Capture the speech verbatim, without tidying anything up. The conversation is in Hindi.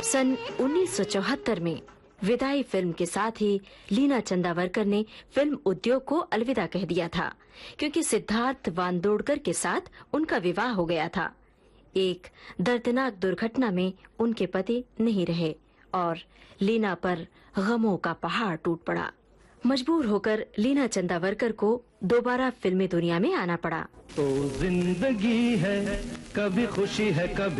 सन उन्नीस सौ चौहत्तर में विदाई फिल्म के साथ ही लीना चंदावरकर ने फिल्म उद्योग को अलविदा कह दिया था, क्योंकि सिद्धार्थ वांदोडकर के साथ उनका विवाह हो गया था। एक दर्दनाक दुर्घटना में उनके पति नहीं रहे और लीना पर गमों का पहाड़ टूट पड़ा। मजबूर होकर लीना चंदावरकर को दोबारा फिल्मी दुनिया में आना पड़ा। तो जिंदगी है, कभी खुशी है, कभी